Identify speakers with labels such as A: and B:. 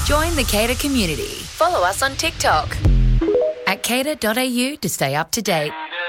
A: Join the Cater community. Follow us on TikTok at cater.au to stay up to date.